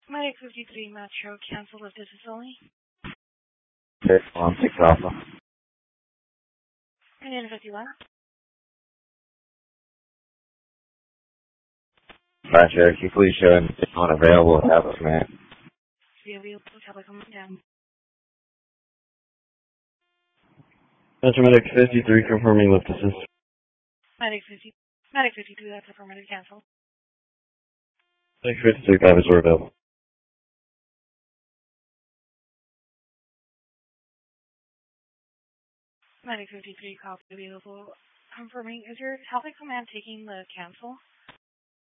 Medic 53 Metro, cancel if this is only. Okay, 6 Alpha. And 51. Cherokee, please show him it's not available at Atlas, man. COV will telecom down. Metro Medic 53 confirming lift assist. Medic 52, that's affirmative, cancel. Medic 53, copies were available. Medic 53, copy available. Confirming, is your Telecom man taking the cancel?